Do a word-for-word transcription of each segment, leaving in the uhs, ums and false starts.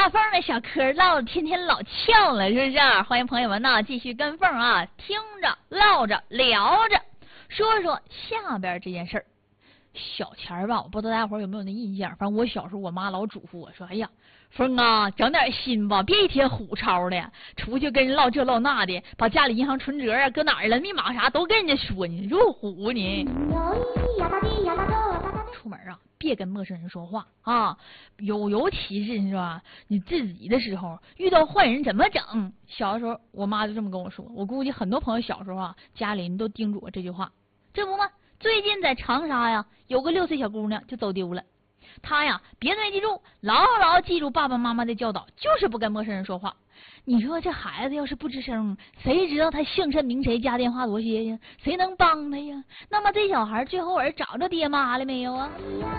大凤的小嗑唠的天天老翘了，是不是？欢迎朋友们呢继续跟凤啊听着唠着聊着，说说下边这件事儿。小钱儿吧，我不知道大家伙儿有没有那印象，反正我小时候我妈老嘱咐我说，哎呀凤啊，整点心吧，别一天虎超的，出去跟人唠这唠那的，把家里银行存折啊搁哪儿了，密码啥都跟人家说呢，入虎呢。出门啊别跟陌生人说话啊，有尤其是是吧你自己的时候遇到坏人怎么整。小的时候我妈就这么跟我说，我估计很多朋友小时候啊家里人都叮嘱我这句话。这不吗，最近在长沙呀有个六岁小姑娘就走丢了，她呀别的没记住，牢牢记住爸爸妈妈的教导，就是不跟陌生人说话。你说这孩子要是不吱声，谁知道他姓甚名谁，家电话多些呀？谁能帮他呀？那么这小孩最后儿找着爹妈了没有啊？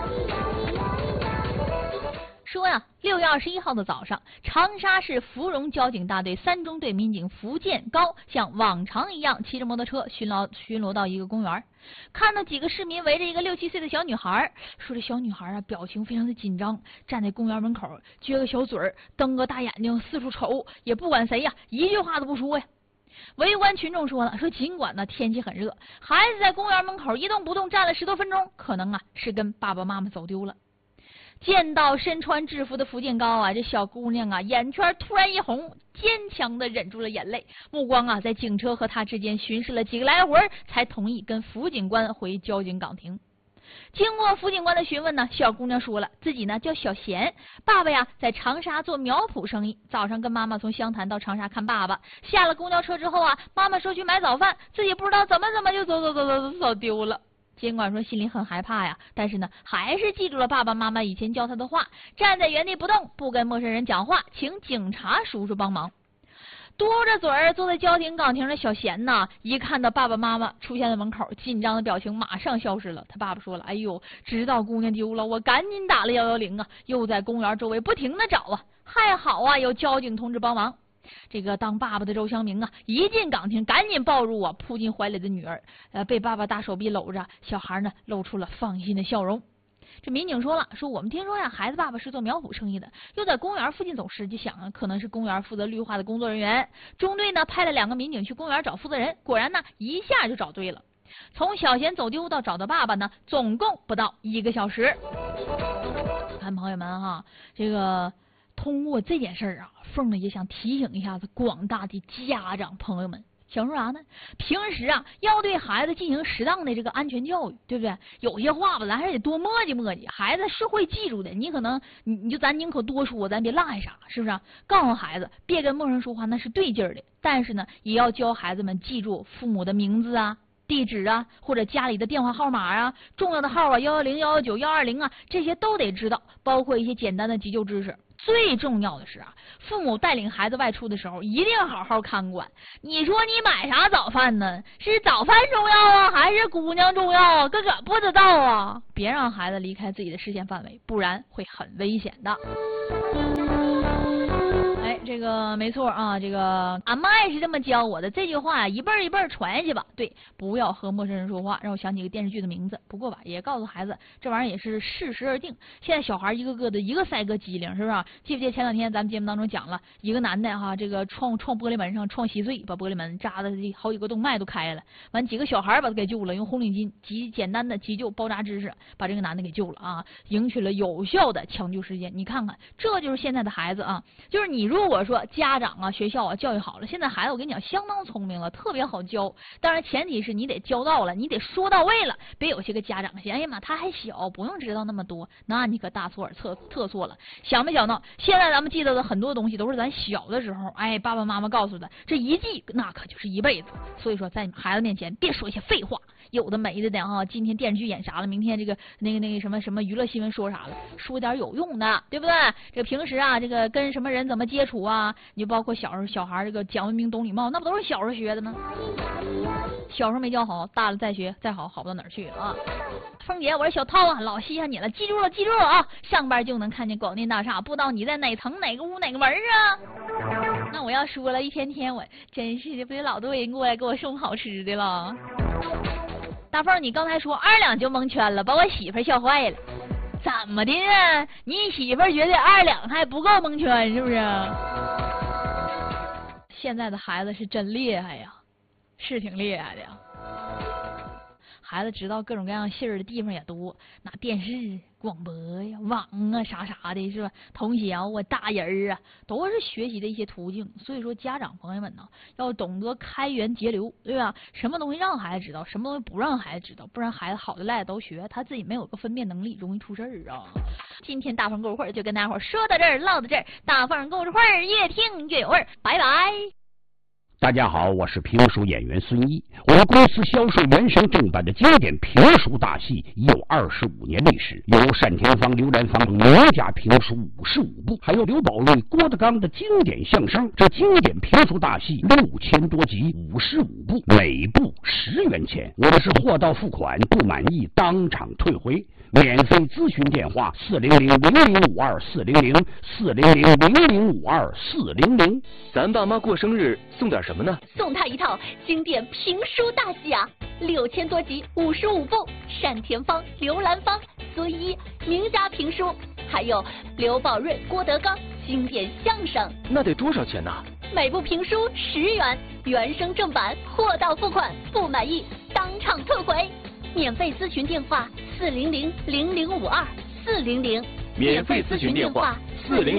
说呀，六月二十一号的早上，长沙市芙蓉交警大队三中队民警福建高像往常一样骑着摩托车巡逻巡逻到一个公园，看到几个市民围着一个六七岁的小女孩，说这小女孩啊表情非常的紧张，站在公园门口撅个小嘴儿，瞪个大眼睛四处瞅，也不管谁呀，一句话都不说呀。围观群众说了，说尽管呢天气很热，孩子在公园门口一动不动站了十多分钟，可能啊是跟爸爸妈妈走丢了。见到身穿制服的福建高啊，这小姑娘啊眼圈突然一红，坚强的忍住了眼泪，目光啊在警车和她之间巡视了几个来回，才同意跟辅警官回交警岗亭。经过辅警官的询问呢，小姑娘说了自己呢叫小贤，爸爸呀在长沙做苗圃生意，早上跟妈妈从湘潭到长沙看爸爸，下了公交车之后啊，妈妈说去买早饭，自己不知道怎么怎么就走走走走走走丢了。尽管说心里很害怕呀，但是呢还是记住了爸爸妈妈以前教他的话，站在原地不动，不跟陌生人讲话，请警察叔叔帮忙。嘟着嘴儿坐在交警岗亭的小贤呐，一看到爸爸妈妈出现在门口，紧张的表情马上消失了。他爸爸说了，哎呦，知道姑娘丢了，我赶紧打了一一零啊，又在公园周围不停的找啊，还好啊有交警同志帮忙。这个当爸爸的周湘明啊，一进岗亭赶紧抱入啊，扑进怀里的女儿，呃，被爸爸大手臂搂着，小孩呢露出了放心的笑容。这民警说了，说我们听说呀，孩子爸爸是做苗圃生意的，又在公园附近走失，就想啊，可能是公园负责绿化的工作人员。中队呢派了两个民警去公园找负责人，果然呢一下就找对了。从小贤走丢到找到爸爸呢，总共不到一个小时。看朋友们哈，这个通过这件事儿啊，凤呢也想提醒一下子广大的家长朋友们，想说啥呢？平时啊要对孩子进行适当的这个安全教育，对不对？有些话吧咱还得多磨叽磨叽，孩子是会记住的。你可能你你就咱宁可多说，咱别落下啥，是不是啊？告诉孩子别跟陌生人说话，那是对劲儿的，但是呢也要教孩子们记住父母的名字啊、地址啊，或者家里的电话号码啊，重要的号啊，幺幺零、幺幺九、幺二零啊，这些都得知道，包括一些简单的急救知识。最重要的是啊，父母带领孩子外出的时候一定好好看管。你说你买啥早饭呢？是早饭重要啊，还是姑娘重要啊？个个不知道啊！别让孩子离开自己的视线范围，不然会很危险的。哎，这个没错啊，这个俺妈也是这么教我的。这句话呀，一辈儿一辈儿传下去吧。对，不要和陌生人说话，让我想起一个电视剧的名字。不过吧，也告诉孩子，这玩意儿也是适时而定。现在小孩一个个的，一个赛个机灵，是不是？记不记得前两天咱们节目当中讲了一个男的哈，这个撞撞玻璃门上撞稀碎，把玻璃门扎的好几个动脉都开了。完几个小孩把他给救了，用红领巾极简单的急救包扎知识，把这个男的给救了啊，赢取了有效的抢救时间。你看看，这就是现在的孩子啊，就是你如果说家长啊、学校啊教育好了，现在孩子我跟你讲相当聪明了，特别好教。当然前提是你得教到了，你得说到位了，别有些个家长嫌哎呀妈他还小，不用知道那么多，那你可大错而特特错了。想没想到现在咱们记得的很多东西都是咱小的时候哎爸爸妈妈告诉的，这一记那可就是一辈子。所以说在孩子面前别说一些废话，有的没的的哈。今天电视剧演啥了，明天这个那个那个什么什么娱乐新闻说啥了，说点有用的，对不对？这个平时啊这个跟什么人怎么接触啊，你就包括小时候小孩这个讲文明懂礼貌，那不都是小时候学的吗？小时候没教好，大了再学再好，好不到哪儿去啊！凤姐，我是小涛啊，老稀罕你了，记住了，记住了啊！上班就能看见广电大厦，不知道你在哪层哪个屋哪个门啊？那我要说了，一天天我真是的，不得老多人过来给我送好吃的了。大凤，你刚才说二两就蒙圈了，把我媳妇笑坏了。 怎么的呢？你媳妇儿觉得二两还不够蒙圈是不是？现在的孩子是真厉害呀，是挺厉害的呀。孩子知道各种各样信儿的地方也多，那电视、广播呀、网啊啥啥的，是吧？通宵啊、大人儿啊，都是学习的一些途径。所以说，家长朋友们呢，要懂得开源节流，对吧？什么东西让孩子知道，什么东西不让孩子知道，不然孩子好的赖的都学，他自己没有个分辨能力，容易出事儿啊。今天大凤故事会就跟大家伙说到这儿，唠到这儿，大凤故事会越听越有味儿，拜拜。 大家好，我是评书演员孙一。我们公司销售原声正版的经典评书大戏已有二十五年历史，有单田芳、刘兰芳名家评书五十五部，还有刘宝瑞、郭德纲的经典相声。这经典评书大戏六千多集，五十五部，每部十元钱。我们是货到付款，不满意当场退回。免费咨询电话：四零零零零五二四零零四零零零零五二四零零。 咱爸妈过生日送点什么呢？ 送他一套经典评书大戏啊，六千多集，五十五部，单田芳、刘兰芳、孙一名家评书，还有刘宝瑞、郭德纲经典相声。 那得多少钱呢？ 每部评书十元，原声正版，货到付款，不满意当场退回。免费咨询电话：四零零零零五二四零零。 免费咨询电话：四零。